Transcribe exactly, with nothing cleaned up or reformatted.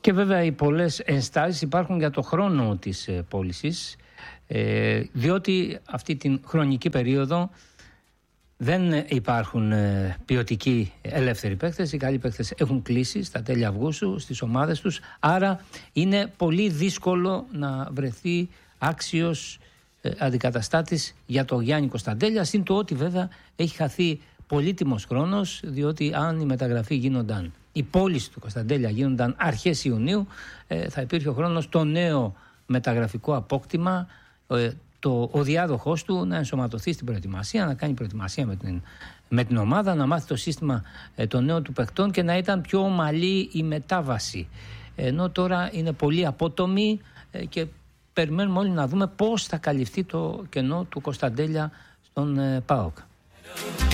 Και βέβαια οι πολλές ενστάσεις υπάρχουν για το χρόνο της ε, πώλησης, ε, διότι αυτή την χρονική περίοδο δεν υπάρχουν ε, ποιοτικοί ελεύθεροι παίκτες. Οι καλοί παίκτες έχουν κλείσει στα τέλη Αυγούστου στις ομάδες τους, άρα είναι πολύ δύσκολο να βρεθεί άξιος ε, αντικαταστάτης για το Γιάννη Κωνσταντέλια, συν το ότι βέβαια έχει χαθεί πολύτιμος χρόνος, διότι αν η μεταγραφή γίνονταν, η πώληση του Κωνσταντέλια γίνονταν αρχές Ιουνίου, ε, θα υπήρχε ο χρόνος το νέο μεταγραφικό απόκτημα, ε, το, ο διάδοχός του να ενσωματωθεί στην προετοιμασία, να κάνει προετοιμασία με την, με την ομάδα, να μάθει το σύστημα ε, των νέων του παικτών και να ήταν πιο ομαλή η μετάβαση. Ενώ τώρα είναι πολύ απότομη ε, και περιμένουμε όλοι να δούμε πώς θα καλυφθεί το κενό του Κωνσταντέλια στον ε, ΠΑΟΚ.